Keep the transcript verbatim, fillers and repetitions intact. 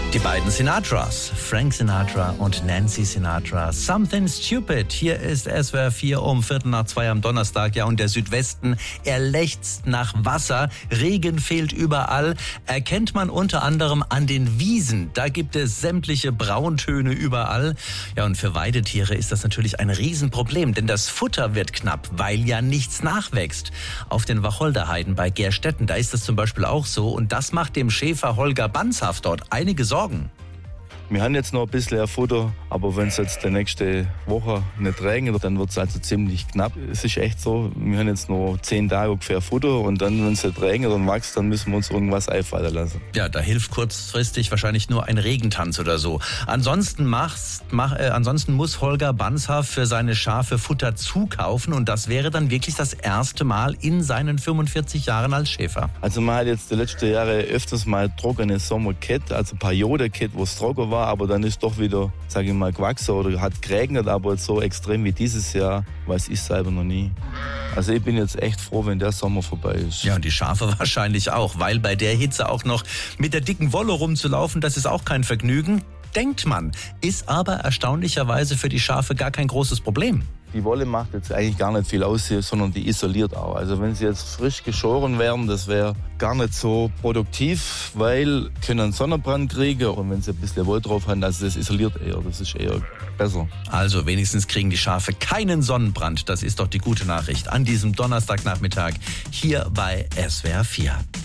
Die beiden Sinatras, Frank Sinatra und Nancy Sinatra. Something Stupid. Hier ist S W R vier um Viertel nach zwei am Donnerstag. Ja, und der Südwesten, er lechzt nach Wasser. Regen fehlt überall. Erkennt man unter anderem an den Wiesen. Da gibt es sämtliche Brauntöne überall. Ja, und für Weidetiere ist das natürlich ein Riesenproblem, denn das Futter wird knapp, weil ja nichts nachwächst. Auf den Wacholderheiden bei Gerstetten, da ist das zum Beispiel auch so. Und das macht dem Schäfer Holger Banzhaft dort einige Sorgen. Wir haben jetzt noch ein bisschen Futter, aber wenn es jetzt die nächste Woche nicht regnet, dann wird es also ziemlich knapp. Es ist echt so, wir haben jetzt noch zehn Tage ungefähr Futter und dann, wenn es nicht regnet und wächst, dann müssen wir uns irgendwas einfallen lassen. Ja, da hilft kurzfristig wahrscheinlich nur ein Regentanz oder so. Ansonsten, machst, mach, äh, ansonsten muss Holger Banzhaft für seine Schafe Futter zukaufen und das wäre dann wirklich das erste Mal in seinen fünfundvierzig Jahren als Schäfer. Also man hat jetzt die letzten Jahre öfters mal trockene Sommer gehabt, also Periode gehabt, wo es trocken war. Aber dann ist doch wieder, sage ich mal, gewachsen oder hat geregnet, aber so extrem wie dieses Jahr weiß ich selber noch nie. Also ich bin jetzt echt froh, wenn der Sommer vorbei ist. Ja, und die Schafe wahrscheinlich auch, weil bei der Hitze auch noch mit der dicken Wolle rumzulaufen, das ist auch kein Vergnügen, denkt man. Ist aber erstaunlicherweise für die Schafe gar kein großes Problem. Die Wolle macht jetzt eigentlich gar nicht viel aus, sondern die isoliert auch. Also wenn sie jetzt frisch geschoren wären, das wäre gar nicht so produktiv, weil können einen Sonnenbrand kriegen und wenn sie ein bisschen Wolle drauf haben, also das isoliert eher, das ist eher besser. Also wenigstens kriegen die Schafe keinen Sonnenbrand, das ist doch die gute Nachricht an diesem Donnerstagnachmittag hier bei S W R vier.